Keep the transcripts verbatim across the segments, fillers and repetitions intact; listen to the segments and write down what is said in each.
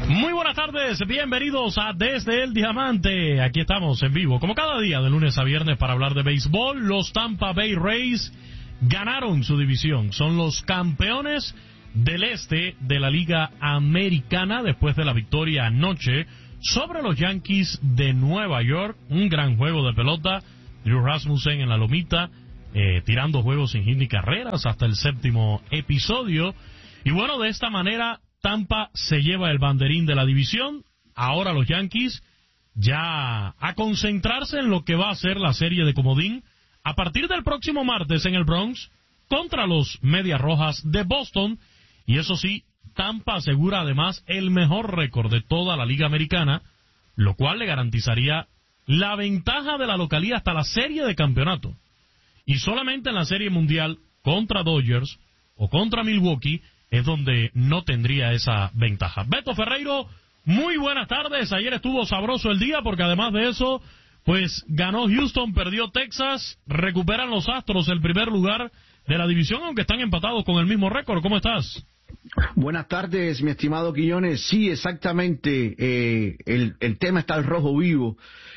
Muy buenas tardes, bienvenidos a Desde el Diamante. Aquí estamos en vivo, como cada día, de lunes a viernes, para hablar de béisbol. Los Tampa Bay Rays ganaron su división, son los campeones del este de la Liga Americana después de la victoria anoche sobre los Yankees de Nueva York. Un gran juego de pelota, Drew Rasmussen en la lomita, eh, tirando juegos sin hit ni carreras hasta el séptimo episodio. Y bueno, de esta manera Tampa se lleva el banderín de la división. Ahora los Yankees ya a concentrarse en lo que va a ser la serie de comodín a partir del próximo martes en el Bronx contra los Medias Rojas de Boston. Y eso sí, Tampa asegura además el mejor récord de toda la Liga Americana, lo cual le garantizaría la ventaja de la localía hasta la serie de campeonato. Y solamente en la serie mundial contra Dodgers o contra Milwaukee es donde no tendría esa ventaja. Beto Ferreiro, muy buenas tardes. Ayer estuvo sabroso el día porque además de eso, pues ganó Houston, perdió Texas, recuperan los Astros el primer lugar de la división, aunque están empatados con el mismo récord. ¿Cómo estás? Buenas tardes, mi estimado Quiñones. Sí, exactamente. Eh, el, el tema está al rojo vivo.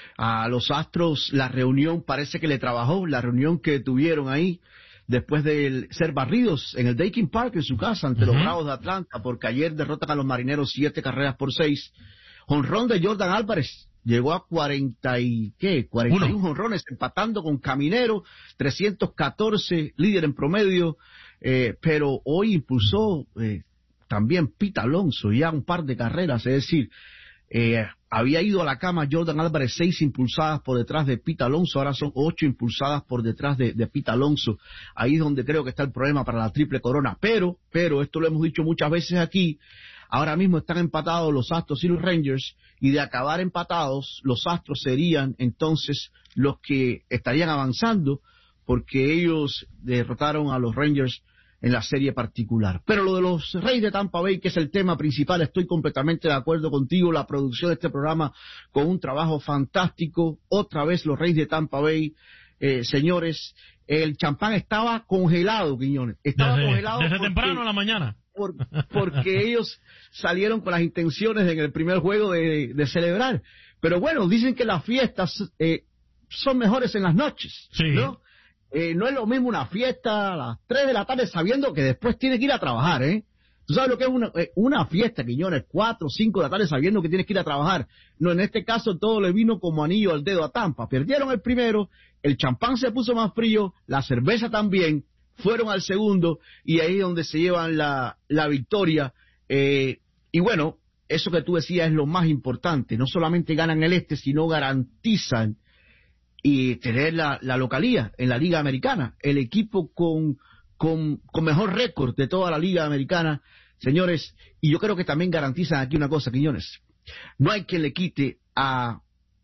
A los Astros la reunión parece que le trabajó, la reunión que tuvieron ahí después de ser barridos en el Daikin Park en su casa ante uh-huh. los Bravos de Atlanta, porque ayer derrotan a los Marineros siete carreras por seis. Jonrón de Jordan Álvarez llegó a cuarenta y qué, cuarenta y uno jonrones, empatando con Caminero, trescientos catorce, líder en promedio, eh, pero hoy impulsó eh, también Pete Alonso ya un par de carreras, es decir, eh, había ido a la cama Jordan Álvarez, seis impulsadas por detrás de Pete Alonso, ahora son ocho impulsadas por detrás de, de Pete Alonso. Ahí es donde creo que está el problema para la triple corona, pero, pero, esto lo hemos dicho muchas veces aquí, ahora mismo están empatados los Astros y los Rangers, y de acabar empatados, los Astros serían entonces los que estarían avanzando, porque ellos derrotaron a los Rangers en la serie particular. Pero lo de los Reyes de Tampa Bay, que es el tema principal, estoy completamente de acuerdo contigo. La producción de este programa con un trabajo fantástico. Otra vez los Reyes de Tampa Bay, eh, señores, el champán estaba congelado, Quiñones. Estaba desde, congelado desde porque, temprano a la mañana. Por, porque ellos salieron con las intenciones en el primer juego de, de celebrar. Pero bueno, dicen que las fiestas eh, son mejores en las noches, sí. ¿no? Eh, no es lo mismo una fiesta a las tres de la tarde sabiendo que después tienes que ir a trabajar, ¿eh? ¿Tú sabes lo que es una, eh, una fiesta, Quiñones? cuatro o cinco de la tarde sabiendo que tienes que ir a trabajar. No, en este caso todo le vino como anillo al dedo a Tampa. Perdieron el primero, el champán se puso más frío, la cerveza también, fueron al segundo y ahí es donde se llevan la, la victoria. Eh, y bueno, eso que tú decías es lo más importante. No solamente ganan el este, sino garantizan y tener la, la localía en la Liga Americana, el equipo con, con, con mejor récord de toda la Liga Americana, señores, y yo creo que también garantizan aquí una cosa, Quiñones, no hay quien le quite a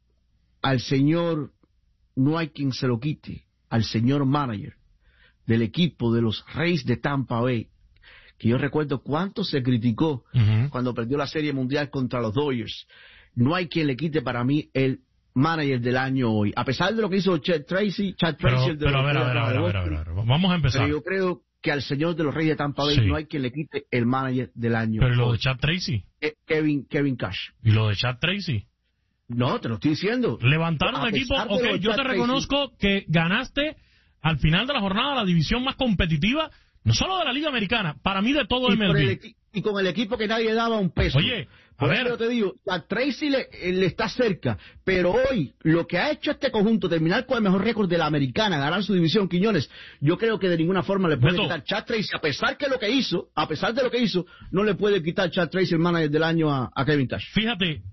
al señor, no hay quien se lo quite al señor manager del equipo de los Rays de Tampa Bay, que yo recuerdo cuánto se criticó uh-huh. cuando perdió la Serie Mundial contra los Dodgers. No hay quien le quite para mí el manager del año hoy, a pesar de lo que hizo Chad Tracy, Chad Tracy pero, pero a ver, a ver, a ver, a ver, a ver, a ver, vamos a empezar. Pero yo creo que al señor de los Reyes de Tampa Bay sí. no hay quien le quite el manager del año. Pero ¿y lo de Chad Tracy? Kevin, Kevin Cash. ¿Y lo de Chad Tracy? No, te lo estoy diciendo. Levantaron un equipo, ok, yo te reconozco que ganaste al final de la jornada la división más competitiva, no solo de la Liga Americana, para mí de todo el M L B. El y con el equipo que nadie daba un peso. Oye, a Por ver. eso te digo, a Tracy le, le está cerca, pero hoy lo que ha hecho este conjunto, terminar con el mejor récord de la Americana, ganar su división, Quiñones, yo creo que de ninguna forma le puede Beto. quitar Chad Tracy, a pesar que lo que hizo, a pesar de lo que hizo, no le puede quitar Chad Tracy el manager del año a, a Kevin Cash. Fíjate,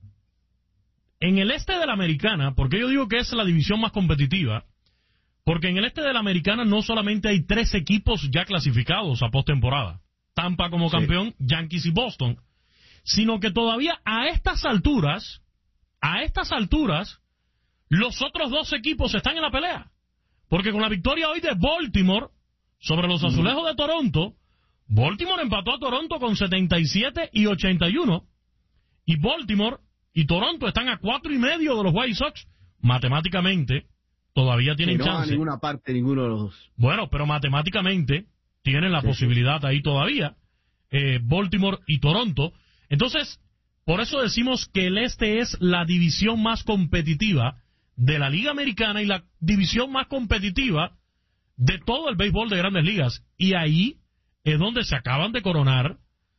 en el este de la Americana, porque yo digo que es la división más competitiva, porque en el este de la Americana no solamente hay tres equipos ya clasificados a postemporada, Tampa como campeón, sí. Yankees y Boston, sino que todavía a estas alturas, a estas alturas, los otros dos equipos están en la pelea. Porque con la victoria hoy de Baltimore sobre los Azulejos de Toronto, Baltimore empató a Toronto con setenta y siete y ochenta y uno, y Baltimore y Toronto están a cuatro y medio de los White Sox. Matemáticamente todavía tienen que no chance. A ninguna parte, ninguno de los dos. Bueno, pero matemáticamente tienen la sí, posibilidad sí. ahí todavía, eh, Baltimore y Toronto. Entonces, Por eso decimos que el este es la división más competitiva de la Liga Americana y la división más competitiva de todo el béisbol de Grandes Ligas. Y ahí es donde se acaban de coronar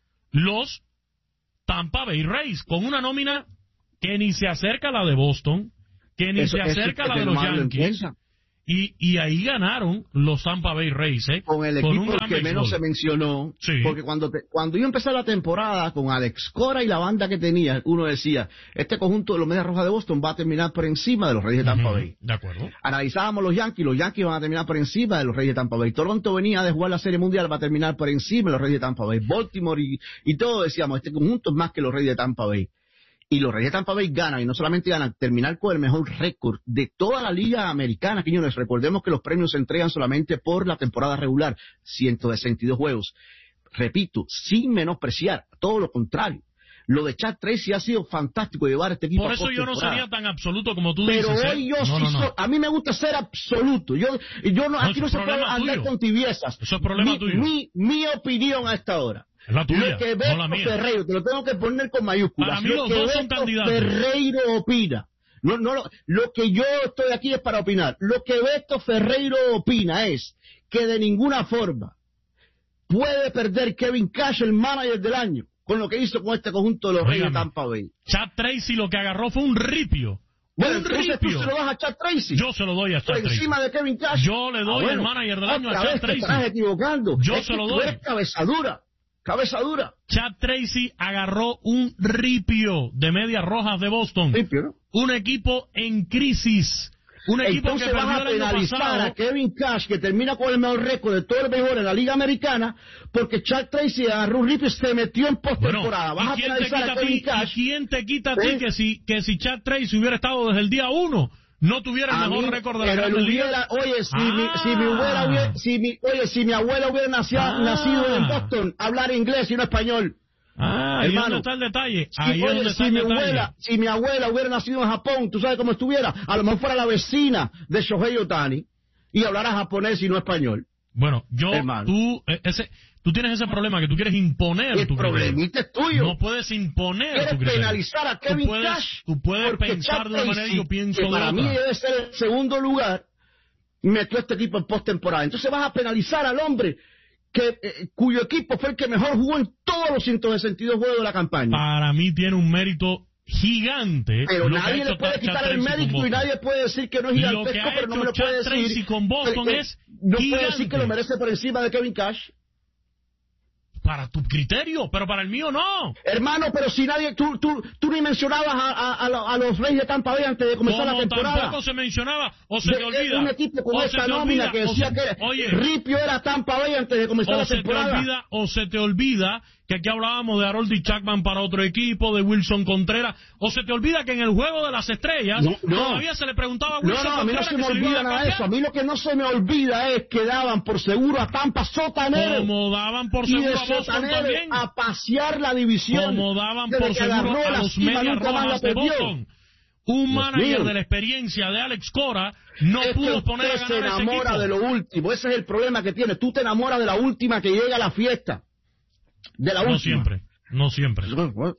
los Tampa Bay Rays, con una nómina que ni se acerca a la de Boston, que ni Eso, se acerca eso, a la de los Yankees. Y, y ahí ganaron los Tampa Bay Rays, ¿eh? Con el con equipo que menos se mencionó. Sí. Porque cuando te, cuando yo empecé la temporada con Alex Cora y la banda que tenía, uno decía, este conjunto de los Medias Rojas de Boston va a terminar por encima de los Reyes de Tampa Uh-huh. Bay. De acuerdo. Analizábamos los Yankees, los Yankees van a terminar por encima de los Reyes de Tampa Bay. Toronto venía de jugar la Serie Mundial, va a terminar por encima de los Reyes de Tampa Bay. Baltimore y, y todo decíamos, este conjunto es más que los Reyes de Tampa Bay. Y los Reyes de Tampa Bay ganan, y no solamente ganan, terminar con el mejor récord de toda la Liga Americana, Quiñones. Recordemos que los premios se entregan solamente por la temporada regular, ciento sesenta y dos juegos. Repito, sin menospreciar, todo lo contrario. Lo de Chad Tracy ha sido fantástico llevar este equipo Por a eso yo no sería tan absoluto como tú Pero dices. Pero hoy ¿eh? yo no, sí no, no. soy, a mí me gusta ser absoluto. Yo, yo no, No, aquí eso no es se puede problema andar tuyo. con tibiezas. Eso es problema mi, tuyo. Mi, mi opinión a esta hora. Es la tuya, Lo que no Beto la mía. Ferreiro, te lo tengo que poner con mayúsculas. Para mí lo los que dos son Beto candidatos. Ferreiro opina. No, no, lo, lo que yo estoy aquí es para opinar. Lo que Beto Ferreiro opina es que de ninguna forma puede perder Kevin Cash, el manager del año, con lo que hizo con este conjunto de los Reyes de Tampa Bay. Chad Tracy lo que agarró fue un ripio. Bueno, un entonces ripio. tú se lo das a Chad Tracy. Yo se lo doy a Chad Por Tracy. encima de Kevin Cash. Yo le doy Ah, bueno, el manager del año a otra Chad vez te Tracy. estás equivocando. Yo es se que lo tú doy. eres cabeza dura. Cabeza dura. Chad Tracy agarró un ripio de Medias Rojas de Boston. Ripio, ¿no? Un equipo en crisis. Un equipo Entonces que vas perdió a el año penalizar pasado. a Kevin Cash, que termina con el mejor récord de todo el béisbol en la Liga Americana, porque Chad Tracy agarró un ripio y se metió en postemporada. Bueno, vas a ¿y quién te penalizar quita a a ti, Kevin y Cash. quién te quita a ¿Eh? ti que si, que si Chad Tracy hubiera estado desde el día uno, no tuviera el A mejor mí, récord de la pero él Grandes hubiera, Ligas? oye, si, Ah. mi, si mi abuela hubiera, si mi, oye, si mi abuela hubiera nacido, Ah. nacido en Boston, hablar inglés y no español. Ah, ahí es Hermano, donde está el detalle. Si, Ahí es oye, donde está si el mi detalle. abuela, si mi abuela hubiera nacido en Japón, tú sabes cómo estuviera, a lo mejor fuera la vecina de Shohei Ohtani y hablara japonés y no español. Bueno, yo, Hermano. tú, eh, ese, tú tienes ese problema que tú quieres imponer El tu criterio. problemita es tuyo. No puedes imponer Quieres tu criterio. penalizar a Tú Kevin puedes- Cash. Tú puedes porque pensar Chad de una manera y Tracy, yo pienso que de para mí otra. debe ser el segundo lugar, metió a este equipo en postemporada. Entonces vas a penalizar al hombre que eh, cuyo equipo fue el que mejor jugó en todos los ciento sesenta y dos juegos de la campaña. Para mí tiene un mérito gigante. Pero lo que ha nadie hecho le puede Chad quitar Tracy el con mérito y Boston. nadie puede decir que no es Lo que gigantesco, ha pero no me hecho lo puede Chad decir. Tracy con Boston Eh, eh, es no puede gigante. decir que lo merece por encima de Kevin Cash. Para tu criterio, pero para el mío no. Hermano, pero si nadie, tú, tú, tú ni mencionabas a, a, a, lo- a los Reyes de Tampa Bay antes de comenzar Como la temporada. tampoco se mencionaba, o se De- te olvida. Un equipo con o se esta te nómina olvida, que o decía se- que Oye, Ripio era Tampa Bay antes de comenzar o la se te temporada. olvida, o se te olvida que aquí hablábamos de Harold Chapman para otro equipo, de Wilson Contreras, o se te olvida que en el Juego de las Estrellas No, no. todavía se le preguntaba a No, Wilson no, a mí no Contreras se que me se le iba olvida a nada de cambiar. eso. A mí lo que no se me olvida es que daban por seguro a Tampa sotanero. Como daban por y seguro de a Boston sotanero también. a pasear la división. Como daban Desde por que seguro agarró a la los cima, Medias nunca más la Rojas de perdió. Boston. Un Dios manager mío. de la experiencia de Alex Cora no Es que pudo poner a usted se ganar ese enamora equipo. de lo último. Ese es el problema que tiene. Tú te enamoras de la última que llega a la fiesta. De la No última. siempre, no siempre, Bueno,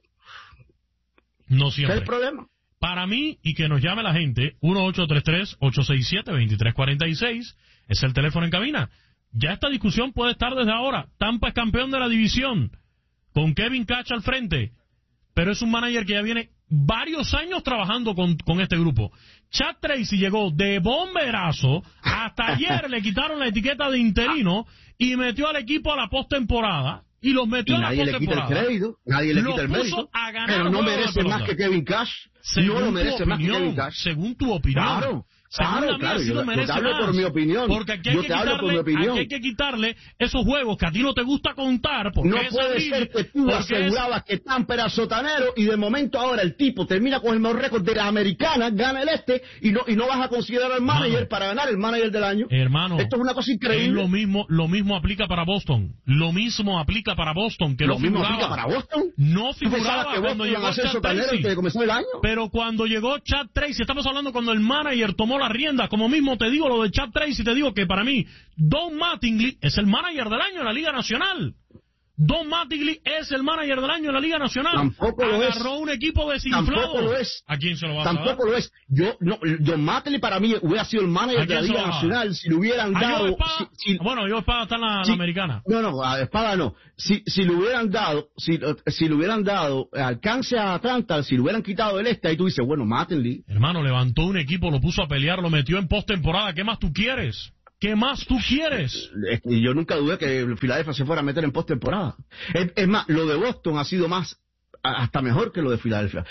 no ¿qué es siempre. el problema? Para mí, y que nos llame la gente, uno ocho tres tres, ocho seis siete, dos tres cuatro seis, es el teléfono en cabina. Ya esta discusión puede estar desde ahora. Tampa es campeón de la división, con Kevin Cash al frente, pero es un manager que ya viene varios años trabajando con, con este grupo. Chad Tracy llegó de bomberazo, hasta ayer le quitaron la etiqueta de interino y metió al equipo a la postemporada. Y los metió Y a la nadie le quita el postemporada. crédito, nadie le Los quita el puso mérito. a ganar Pero no juegos de merece pelota. más que Kevin Cash. Según no lo tu merece más que opinión, Kevin Cash. según tu opinión. Claro, Según claro, la mía, claro, sí yo- lo yo merece te hablo más. por mi opinión. Porque aquí hay, Yo que te hablo por mi quitarle, opinión. aquí hay que quitarle esos juegos que a ti no te gusta contar. Porque No es puede horrible, ser que tú porque asegurabas que Tampa era sotanero y de momento ahora el tipo termina con el mejor récord de la americana, gana el este y no y no vas a considerar al manager Hermano. para ganar el manager del año. es, hermano, Esto es una cosa es increíble. lo mismo, lo mismo aplica para Boston. Lo mismo aplica para Boston, que Lo no mismo figuraba. aplica para Boston. No ¿Tú pensabas figuraba que cuando Boston iban llegó a ser Chad sotanero Tracy. antes de comenzar el año? Pero cuando llegó Chad Tracy, estamos hablando cuando el manager tomó la rienda, como mismo te digo lo de Chad Tracy, te digo que para mí, Don Mattingly es el manager del año en la Liga Nacional. Don Mattingly es el manager del año en la Liga Nacional. Tampoco lo es. Agarró un equipo desinflado. Tampoco lo es. ¿A quién se lo va a dar? Tampoco lo es. Yo, no, Don Mattingly para mí hubiera sido el manager de la Liga Nacional si le hubieran dado... Si, si, bueno, yo Espada está en la, si, la americana. No, no, a Espada no. Si, si le hubieran dado, si, si le hubieran dado alcance a Atlanta, si le hubieran quitado el este, ahí tú dices, bueno, Mattingly. Hermano, levantó un equipo, lo puso a pelear, lo metió en postemporada. ¿Qué más tú quieres? ¿Qué más tú quieres? Yo nunca dudé que Filadelfia se fuera a meter en postemporada. Es, es más, lo de Boston ha sido más, hasta mejor que lo de Filadelfia.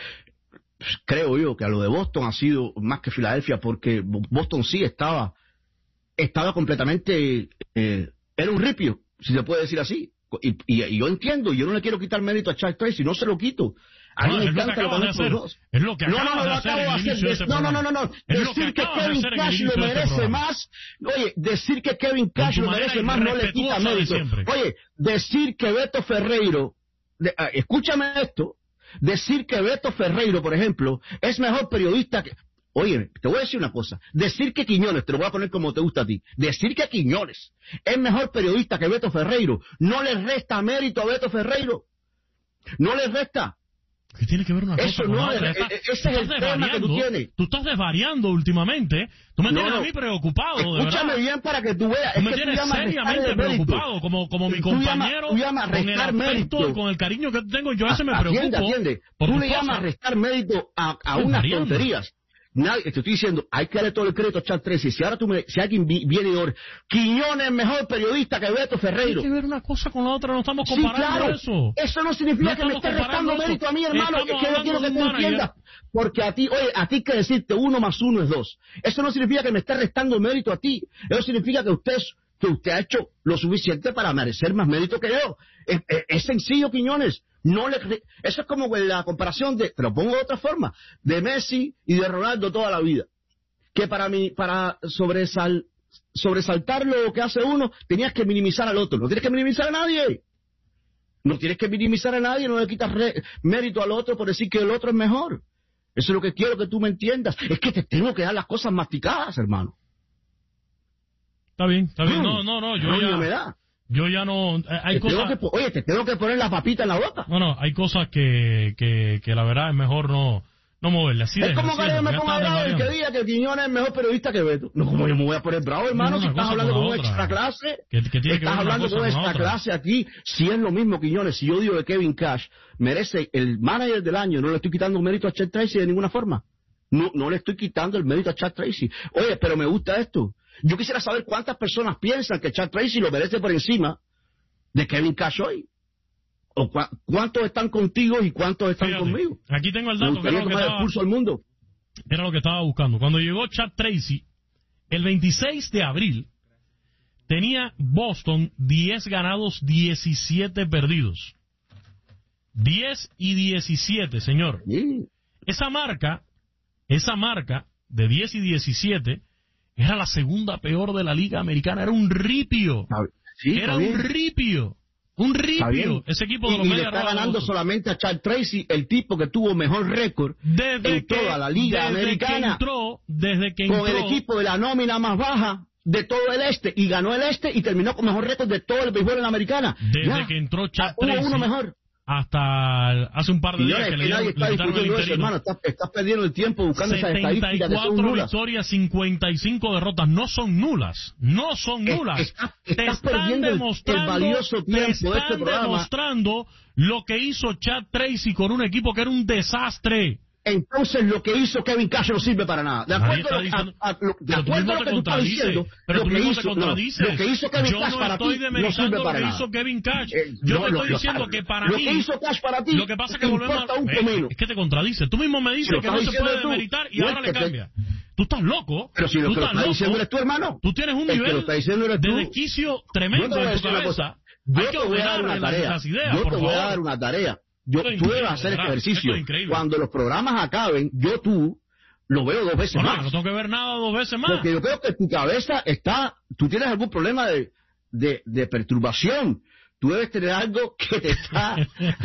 Creo yo que a lo de Boston ha sido más que Filadelfia porque Boston sí estaba, estaba completamente, eh, era un ripio, si se puede decir así. Y, y, y yo entiendo, yo no le quiero quitar mérito a Chuck Tracy, no se lo quito. A mí no, me encanta lo que han hecho los dos. Es lo que no, no, no, lo acabo de hacer. No, no, no, no, no. Decir que Kevin Cash lo merece más, oye, decir que Kevin Cash lo merece más no le quita mérito. Oye, decir que Beto Ferreiro, de, uh, escúchame esto, decir que Beto Ferreiro, por ejemplo, es mejor periodista que... Oye, te voy a decir una cosa. Decir que Quiñones, te lo voy a poner como te gusta a ti, decir que Quiñones es mejor periodista que Beto Ferreiro, no le resta mérito a Beto Ferreiro. No le resta. ¿Qué tiene que ver una cosa Eso con no la otra? Es, ese es el tema que tú tienes. Tú estás desvariando últimamente. Tú me no, tienes no. a mí preocupado, de verdad. Escúchame bien para que tú veas. Tú es me que tienes tú seriamente preocupado, como, como mi compañero, tú llamas, tú llamas con el afecto mérito. y con el cariño que tengo, yo a ese me atiende, preocupo. Atiende. Tú le llamas restar mérito a, a unas variando. tonterías. Nadie, te estoy diciendo, hay que darle todo el crédito a Chuck Tracy. Si ahora tú me, si alguien viene y dice, Quiñones es mejor periodista que Beto Ferreiro. Hay que ver una cosa con la otra, no estamos comparando sí, claro. eso. Eso no significa no que me estés restando eso. mérito a mí, hermano, que, que yo quiero que tú entiendas. Porque a ti, oye, a ti que decirte uno más uno es dos. Eso no significa que me estés restando mérito a ti. Eso significa que usted, que usted ha hecho lo suficiente para merecer más mérito que yo. Es, es, es sencillo, Quiñones. No le, eso es como la comparación de, te lo pongo de otra forma, de Messi y de Ronaldo toda la vida. Que para mí, para sobresal, sobresaltar lo que hace uno, tenías que minimizar al otro. No tienes que minimizar a nadie. No tienes que minimizar a nadie, no le quitas re, mérito al otro por decir que el otro es mejor. Eso es lo que quiero que tú me entiendas. Es que te tengo que dar las cosas masticadas, hermano. Está bien, está bien. No, no, no, yo ya... me da. Yo ya no... Hay te cosas... que, oye, te tengo que poner la papita en la boca. No, no, hay cosas que, que, que la verdad es mejor no, no moverle. Así es como que yo me ponga bravo el que diga que Quiñones es mejor periodista que Beto. No, como yo me voy a poner bravo, hermano, no, si estás hablando con, con una extra clase. ¿Qué, qué tiene estás que hablando con una extra clase aquí. Si es lo mismo, Quiñones, si yo digo que Kevin Cash merece el manager del año, no le estoy quitando mérito a Chuck Tracy de ninguna forma. No, no le estoy quitando el mérito a Chuck Tracy. Oye, pero me gusta esto. Yo quisiera saber cuántas personas piensan que Chuck Tracy lo merece por encima de Kevin Cash hoy. O cu cuántos están contigo y cuántos están Fíjate, conmigo. Aquí tengo el dato que era lo que, estaba, el pulso al mundo. era lo que estaba buscando. Cuando llegó Chuck Tracy, el veintiséis de abril, tenía Boston diez ganados, diecisiete perdidos. diez y diecisiete, señor. Sí. Esa marca, esa marca de diez y diecisiete era la segunda peor de la Liga Americana. Era un ripio. Sí, era un ripio. Un ripio. Ese equipo de los y, y le está ganando solamente a Chuck Tracy, el tipo que tuvo mejor récord desde en que, toda la Liga desde Americana. Que entró, desde que entró, con el equipo de la nómina más baja de todo el este. Y ganó el este y terminó con mejor récord de todo el béisbol en la Americana. Desde ya, que entró Chuck Tracy. Hubo uno mejor. Hasta hace un par de días que, que le nadie está discutiendo eso, hermano. Estás, estás perdiendo el tiempo buscando esas estadísticas que son nulas. victorias, cincuenta y cinco derrotas. No son nulas. No son nulas. Estás, te estás están perdiendo demostrando, el valioso tiempo te están de este programa. demostrando lo que hizo Chuck Tracy con un equipo que era un desastre. Entonces lo que hizo Kevin Cash no sirve para nada. De acuerdo a, diciendo, a, a, lo, de acuerdo a lo que tú estás diciendo, pero lo, tú que hizo, no, lo que hizo Kevin yo Cash no para ti no sirve para lo que nada. hizo Kevin Cash. Eh, yo no, te estoy lo, diciendo lo, que para lo mí... Lo que hizo Cash para ti lo que pasa es que volvemos a... un eh, es que te contradice. Tú mismo me dices si que no se puede demeritar y ahora le cambia. Tú estás loco. Pero si lo que lo estás diciendo eres tú, hermano. Tú tienes un nivel de desquicio tremendo en tu cabeza. Yo te voy a dar una tarea. Yo te voy a dar una tarea. Yo, tú debes hacer este ejercicio. Cuando los programas acaben, yo tú lo veo dos veces no, más. No, no tengo que ver nada dos veces más. Porque yo creo que tu cabeza está... Tú tienes algún problema de, de, de perturbación. Tú debes tener algo que te está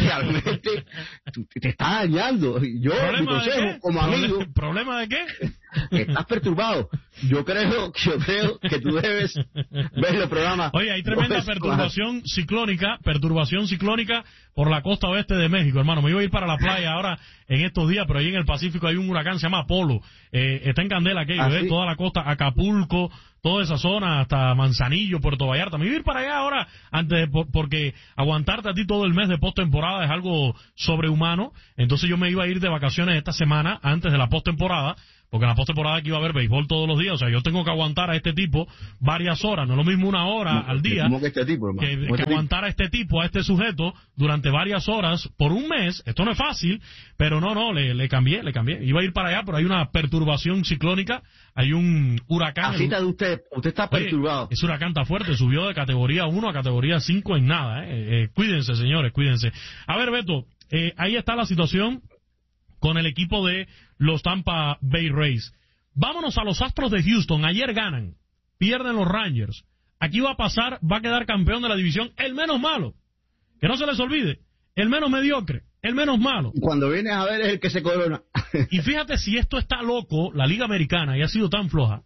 realmente... te está dañando. Yo, mi consejo, como amigo... ¿Problema de qué? Estás perturbado. Yo creo, yo creo que tú debes ver los programas. Oye, hay tremenda perturbación ciclónica, perturbación ciclónica por la costa oeste de México, hermano. Me iba a ir para la playa ahora en estos días, pero ahí en el Pacífico hay un huracán, se llama Apolo. Eh, está en candela aquello, ¿Ah, ¿eh? sí? Toda la costa, Acapulco, toda esa zona, hasta Manzanillo, Puerto Vallarta. Me iba a ir para allá ahora, antes de, por, porque aguantarte a ti todo el mes de postemporada es algo sobrehumano. Entonces yo me iba a ir de vacaciones esta semana, antes de la postemporada, porque en la postemporada aquí iba a haber béisbol todos los días. O sea, yo tengo que aguantar a este tipo varias horas, no es lo mismo una hora No, al día, ¿cómo que este tipo, hermano? que, ¿Cómo que este aguantar a este tipo, a este sujeto, durante varias horas, por un mes. Esto no es fácil, pero no, no, le, le cambié, le cambié. Iba a ir para allá, pero hay una perturbación ciclónica, hay un huracán. Así está de usted, usted está Oye, perturbado. ese huracán está fuerte, subió de categoría uno a categoría cinco en nada. Eh. Eh, cuídense, señores, cuídense. A ver, Beto, eh, ahí está la situación con el equipo de los Tampa Bay Rays. Vámonos a los Astros de Houston. Ayer ganan, pierden los Rangers. Aquí va a pasar, va a quedar campeón de la división el menos malo. Que no se les olvide, el menos mediocre, el menos malo. Cuando vienes a ver es el que se corona. Y fíjate si esto está loco, la Liga Americana, y ha sido tan floja,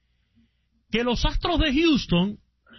que los Astros de Houston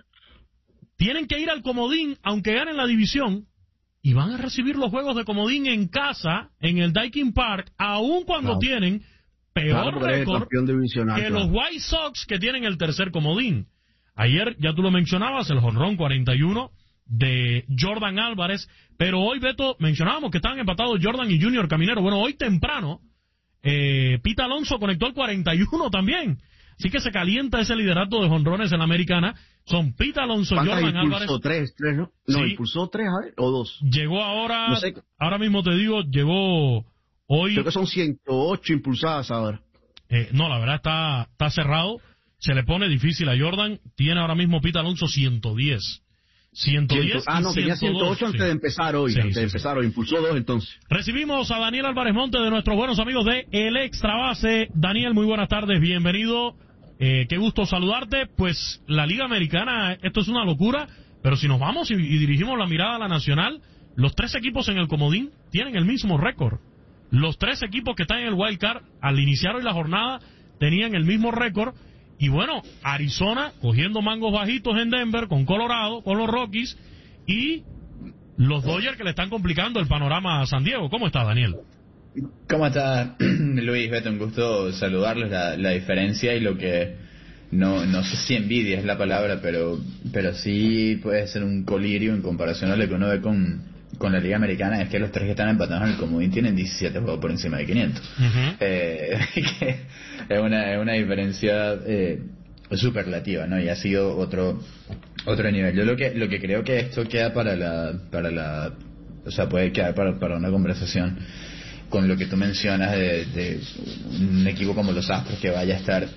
tienen que ir al comodín, aunque ganen la división, y van a recibir los juegos de comodín en casa, en el Daikin Park, aun cuando Claro. tienen peor Claro, pero es el récord campeón divisional, que claro. los White Sox, que tienen el tercer comodín. Ayer, ya tú lo mencionabas, el jonrón cuarenta y uno de Jordan Álvarez, pero hoy, Beto, mencionábamos que estaban empatados Jordan y Junior Caminero. Bueno, hoy temprano, eh, Pete Alonso conectó el cuarenta y uno también. Así que se calienta ese liderato de jonrones en la Americana. Son Pete Alonso, ¿Cuántas Jordan impulsó? Álvarez. Tres, tres, ¿no? No, Sí. impulsó tres, a ver, o dos. Llegó ahora, No sé. ahora mismo te digo, llegó hoy. Creo que son ciento ocho impulsadas ahora. Eh, no, la verdad está, está cerrado. Se le pone difícil a Jordan. Tiene ahora mismo Pete Alonso ciento diez. ciento diez. Ah, no, y tenía ciento dos, ciento ocho antes sí. de empezar hoy. Sí, antes sí, de sí. empezar hoy. Impulsó dos entonces. Recibimos a Daniel Álvarez Monte de nuestros buenos amigos de El Extra Base. Daniel, muy buenas tardes, bienvenido. Eh, qué gusto saludarte. Pues la Liga Americana, esto es una locura, pero si nos vamos y, y dirigimos la mirada a la nacional, los tres equipos en el comodín tienen el mismo récord. Los tres equipos que están en el Wild Card, al iniciar hoy la jornada, tenían el mismo récord. Y bueno, Arizona cogiendo mangos bajitos en Denver, con Colorado, con los Rockies, y los Dodgers que le están complicando el panorama a San Diego. ¿Cómo está, Daniel? ¿Cómo está, Luis? Beto, un gusto saludarlos. La, la diferencia y lo que no no sé si envidia es la palabra, pero pero sí puede ser un colirio en comparación a lo que uno ve con, con la Liga Americana, es que los tres que están empatados en el comodín tienen diecisiete juegos por encima de quinientos. Uh-huh. Eh, que es una es una diferencia eh, superlativa, ¿no? Y ha sido otro otro nivel. Yo lo que lo que creo que esto queda para la para la o sea, puede quedar para para una conversación con lo que tú mencionas de, de un equipo como los Astros que vaya a estar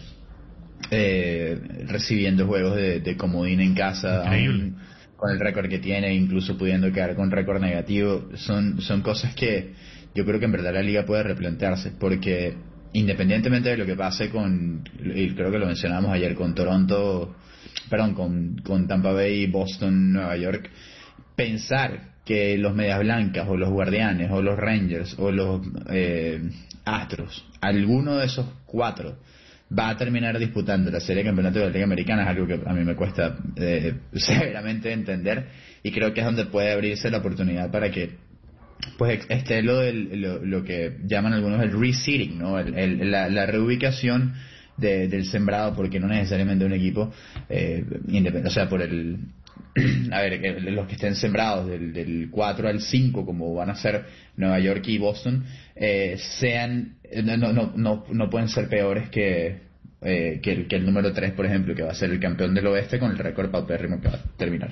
eh, recibiendo juegos de, de comodín en casa, aún con el récord que tiene, incluso pudiendo quedar con récord negativo. Son son cosas que yo creo que en verdad la liga puede replantearse, porque independientemente de lo que pase con, y creo que lo mencionamos ayer, con Toronto, perdón, con, con Tampa Bay, Boston, Nueva York, pensar que los Medias Blancas o los Guardianes o los Rangers o los eh, Astros, alguno de esos cuatro va a terminar disputando la serie de campeonato de la Liga Americana, es algo que a mí me cuesta eh, severamente entender, y creo que es donde puede abrirse la oportunidad para que pues esté lo, del, lo, lo que llaman algunos el reseeding, ¿no? El, el, la, la reubicación de, del sembrado, porque no necesariamente un equipo eh, independiente, o sea, por el a ver, los que estén sembrados del, del cuatro al cinco, como van a ser Nueva York y Boston, eh, sean no, no, no, no pueden ser peores que, eh, que, el, que el número tres, por ejemplo, que va a ser el campeón del oeste con el récord paupérrimo que va a terminar.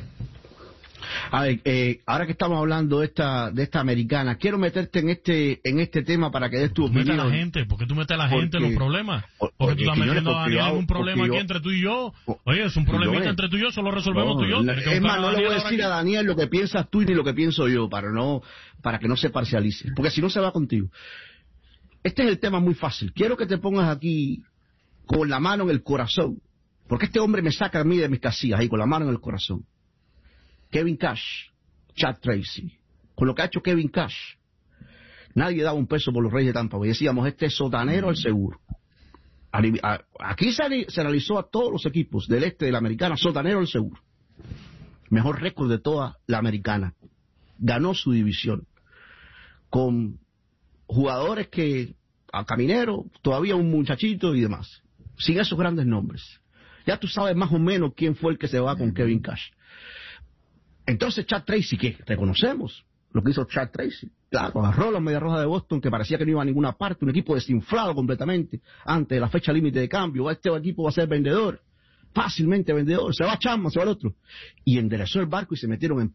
A ver, eh, ahora que estamos hablando de esta de esta americana, quiero meterte en este en este tema para que des tu Mete opinión. a la gente, ¿por qué tú metes a la gente en los problemas? Porque, Porque tú estás metiendo a Daniel en un problema aquí yo, entre tú y yo. Oye, es un problemita yo, entre tú y yo, solo resolvemos no, tú y yo. la, es más, no le voy a decir a Daniel lo que piensas tú ni lo que pienso yo, para no para que no se parcialice, porque si no se va contigo. Este es el tema muy fácil. Quiero que te pongas aquí con la mano en el corazón, porque este hombre me saca a mí de mis casillas, ahí con la mano en el corazón. Kevin Cash, Chad Tracy, con lo que ha hecho Kevin Cash, nadie daba un peso por los Reyes de Tampa Bay. Decíamos, este es sotanero al seguro. Aquí se, se analizó a todos los equipos del este de la Americana, sotanero el seguro. Mejor récord de toda la Americana. Ganó su división. Con jugadores que, a Caminero, todavía un muchachito y demás. Sin esos grandes nombres. Ya tú sabes más o menos quién fue el que se va con Kevin Cash. Entonces Chad Tracy, que reconocemos lo que hizo Chad Tracy. Claro, agarró a los Medias Rojas de Boston, que parecía que no iba a ninguna parte, un equipo desinflado completamente, antes de la fecha límite de cambio. Este equipo va a ser vendedor, fácilmente vendedor, se va a Chapman, se va al otro. Y enderezó el barco y se metieron en